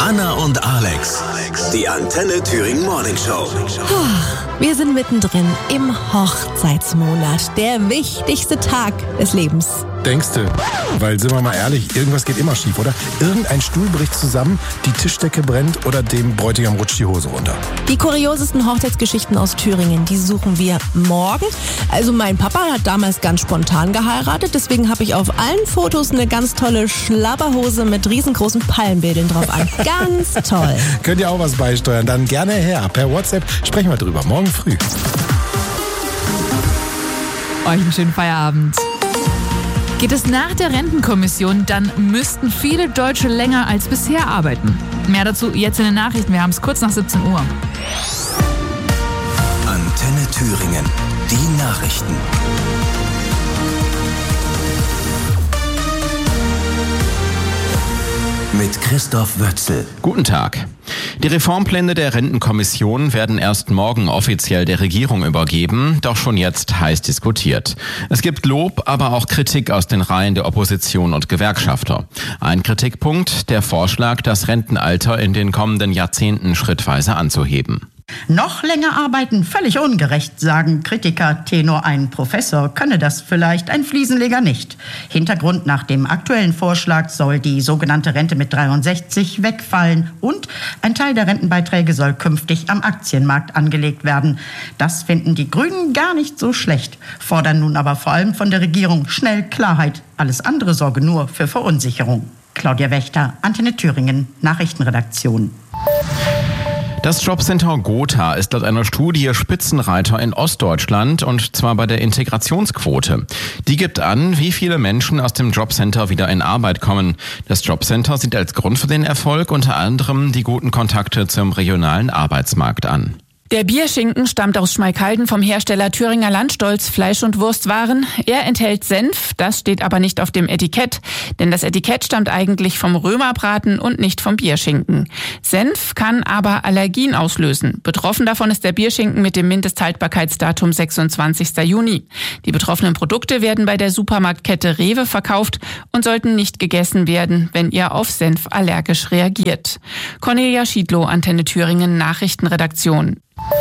Anna und Alex, die Antenne Thüringen Morning Show. Wir sind mittendrin im Hochzeitsmonat, der wichtigste Tag des Lebens. Denkste, weil, sind wir mal ehrlich, irgendwas geht immer schief, oder? Irgendein Stuhl bricht zusammen, die Tischdecke brennt oder dem Bräutigam rutscht die Hose runter. Die kuriosesten Hochzeitsgeschichten aus Thüringen, die suchen wir morgen. Also mein Papa hat damals ganz spontan geheiratet, deswegen habe ich auf allen Fotos eine ganz tolle Schlabberhose mit riesengroßen Palmbildern drauf an. Ganz toll. Könnt ihr auch was beisteuern? Dann gerne her. Per WhatsApp sprechen wir drüber. Morgen früh. Euch einen schönen Feierabend. Geht es nach der Rentenkommission, dann müssten viele Deutsche länger als bisher arbeiten. Mehr dazu jetzt in den Nachrichten. Wir haben es kurz nach 17 Uhr. Antenne Thüringen, die Nachrichten. Mit Christoph Wötzel. Guten Tag. Die Reformpläne der Rentenkommission werden erst morgen offiziell der Regierung übergeben, doch schon jetzt heiß diskutiert. Es gibt Lob, aber auch Kritik aus den Reihen der Opposition und Gewerkschafter. Ein Kritikpunkt, der Vorschlag, das Rentenalter in den kommenden Jahrzehnten schrittweise anzuheben. Noch länger arbeiten, völlig ungerecht, sagen Kritiker. Tenor ein Professor könne das vielleicht, ein Fliesenleger nicht. Hintergrund: nach dem aktuellen Vorschlag soll die sogenannte Rente mit 63 wegfallen und ein Teil der Rentenbeiträge soll künftig am Aktienmarkt angelegt werden. Das finden die Grünen gar nicht so schlecht, fordern nun aber vor allem von der Regierung schnell Klarheit. Alles andere sorge nur für Verunsicherung. Claudia Wächter, Antenne Thüringen, Nachrichtenredaktion. Das Jobcenter Gotha ist laut einer Studie Spitzenreiter in Ostdeutschland, und zwar bei der Integrationsquote. Die gibt an, wie viele Menschen aus dem Jobcenter wieder in Arbeit kommen. Das Jobcenter sieht als Grund für den Erfolg unter anderem die guten Kontakte zum regionalen Arbeitsmarkt an. Der Bierschinken stammt aus Schmalkalden vom Hersteller Thüringer Landstolz Fleisch- und Wurstwaren. Er enthält Senf, das steht aber nicht auf dem Etikett, denn das Etikett stammt eigentlich vom Römerbraten und nicht vom Bierschinken. Senf kann aber Allergien auslösen. Betroffen davon ist der Bierschinken mit dem Mindesthaltbarkeitsdatum 26. Juni. Die betroffenen Produkte werden bei der Supermarktkette Rewe verkauft und sollten nicht gegessen werden, wenn ihr auf Senf allergisch reagiert. Cornelia Schiedlow, Antenne Thüringen, Nachrichtenredaktion.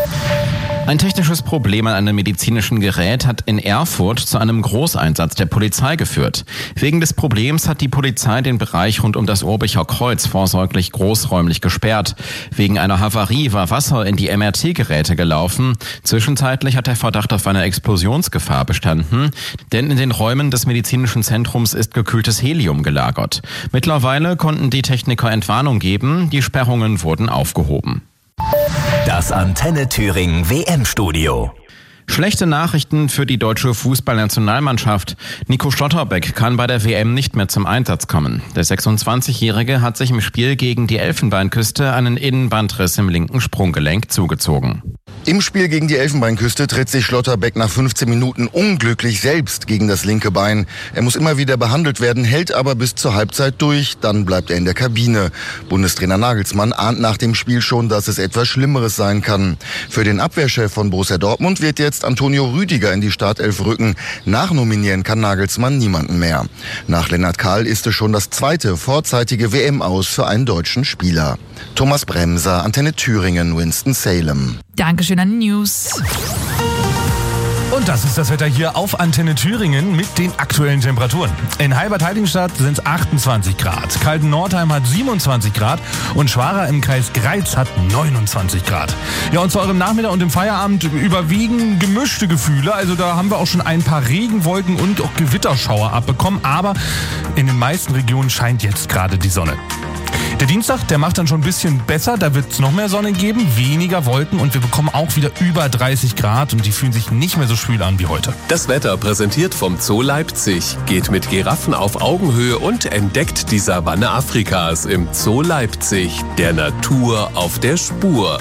Ein technisches Problem an einem medizinischen Gerät hat in Erfurt zu einem Großeinsatz der Polizei geführt. Wegen des Problems hat die Polizei den Bereich rund um das Urbicher Kreuz vorsorglich großräumlich gesperrt. Wegen einer Havarie war Wasser in die MRT-Geräte gelaufen. Zwischenzeitlich hat der Verdacht auf eine Explosionsgefahr bestanden, denn in den Räumen des medizinischen Zentrums ist gekühltes Helium gelagert. Mittlerweile konnten die Techniker Entwarnung geben, die Sperrungen wurden aufgehoben. Das Antenne Thüringen WM-Studio. Schlechte Nachrichten für die deutsche Fußballnationalmannschaft. Nico Schlotterbeck kann bei der WM nicht mehr zum Einsatz kommen. Der 26-Jährige hat sich im Spiel gegen die Elfenbeinküste einen Innenbandriss im linken Sprunggelenk zugezogen. Im Spiel gegen die Elfenbeinküste tritt sich Schlotterbeck nach 15 Minuten unglücklich selbst gegen das linke Bein. Er muss immer wieder behandelt werden, hält aber bis zur Halbzeit durch. Dann bleibt er in der Kabine. Bundestrainer Nagelsmann ahnt nach dem Spiel schon, dass es etwas Schlimmeres sein kann. Für den Abwehrchef von Borussia Dortmund wird jetzt Antonio Rüdiger in die Startelf rücken. Nachnominieren kann Nagelsmann niemanden mehr. Nach Lennart Kahl ist es schon das zweite vorzeitige WM-Aus für einen deutschen Spieler. Thomas Bremser, Antenne Thüringen, Winston-Salem. Dankeschön an die News. Und das ist das Wetter hier auf Antenne Thüringen mit den aktuellen Temperaturen. In Halbertheiligenstadt sind es 28 Grad, Kalten-Nordheim hat 27 Grad und Schwara im Kreis Greiz hat 29 Grad. Ja, und zu eurem Nachmittag und im Feierabend überwiegen gemischte Gefühle. Also da haben wir auch schon ein paar Regenwolken und auch Gewitterschauer abbekommen. Aber in den meisten Regionen scheint jetzt gerade die Sonne. Der Dienstag, der macht dann schon ein bisschen besser, da wird es noch mehr Sonne geben, weniger Wolken und wir bekommen auch wieder über 30 Grad und die fühlen sich nicht mehr so schwül an wie heute. Das Wetter präsentiert vom Zoo Leipzig. Geht mit Giraffen auf Augenhöhe und entdeckt die Savanne Afrikas im Zoo Leipzig. Der Natur auf der Spur.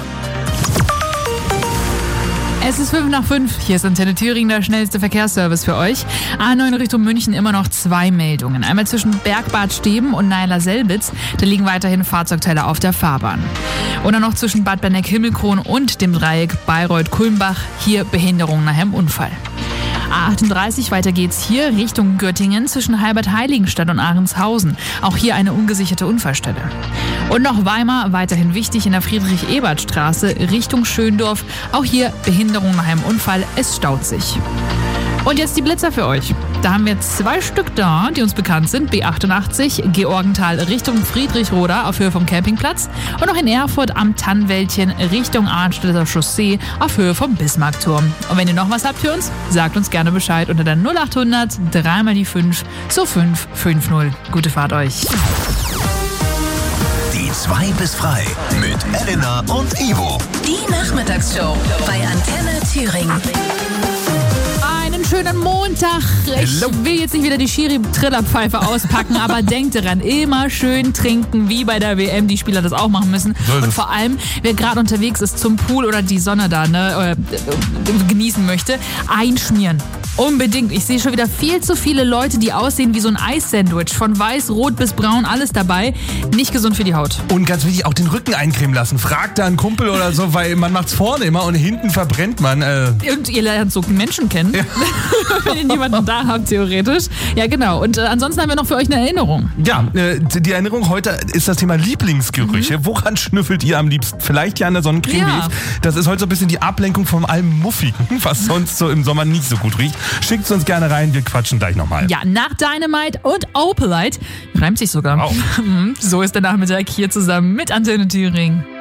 Es ist 5:05. Hier ist Antenne Thüringen, der schnellste Verkehrsservice für euch. A9 Richtung München immer noch 2 Meldungen. Einmal zwischen Bergbad Steben und Naila-Selbitz. Da liegen weiterhin Fahrzeugteile auf der Fahrbahn. Und dann noch zwischen Bad Berneck-Himmelkron und dem Dreieck Bayreuth-Kulmbach. Hier Behinderung nach einem Unfall. A38, weiter geht's hier Richtung Göttingen zwischen Halbert-Heiligenstadt und Ahrенshausen. Auch hier eine ungesicherte Unfallstelle. Und noch Weimar, weiterhin wichtig in der Friedrich-Ebert-Straße Richtung Schöndorf. Auch hier Behinderung nach einem Unfall, es staut sich. Und jetzt die Blitzer für euch. Da haben wir 2 Stück da, die uns bekannt sind. B88, Georgenthal Richtung Friedrichroda auf Höhe vom Campingplatz. Und noch in Erfurt am Tannwäldchen Richtung Arnstädter Chaussee auf Höhe vom Bismarckturm. Und wenn ihr noch was habt für uns, sagt uns gerne Bescheid unter der 0800 3 mal die 5 so 550. Gute Fahrt euch. Die 2 bis frei mit Elena und Ivo. Die Nachmittagsshow bei Antenne Thüringen. Einen schönen Montag. Ich will jetzt nicht wieder die Schiri-Trillerpfeife auspacken, aber denkt daran, immer schön trinken, wie bei der WM, die Spieler das auch machen müssen. Und vor allem, wer gerade unterwegs ist zum Pool oder die Sonne da genießen möchte, einschmieren. Unbedingt. Ich sehe schon wieder viel zu viele Leute, die aussehen wie so ein Eissandwich. Von weiß, rot bis braun, alles dabei. Nicht gesund für die Haut. Und ganz wichtig, auch den Rücken eincremen lassen. Fragt da einen Kumpel oder so, weil man macht's vorne immer und hinten verbrennt man. Und ihr lernt so Menschen kennen. Ja. Wenn ihr niemanden da habt, theoretisch. Ja, genau. Und ansonsten haben wir noch für euch eine Erinnerung. Ja, die Erinnerung heute ist das Thema Lieblingsgerüche. Woran schnüffelt ihr am liebsten? Vielleicht ja an der Sonnencreme. Ja. Das ist heute so ein bisschen die Ablenkung von allem Muffigen, was sonst so im Sommer nicht so gut riecht. Schickt es uns gerne rein, wir quatschen gleich nochmal. Ja, nach Dynamite und Opalite, reimt sich sogar. Wow. So ist der Nachmittag hier zusammen mit Antenne Thüringen.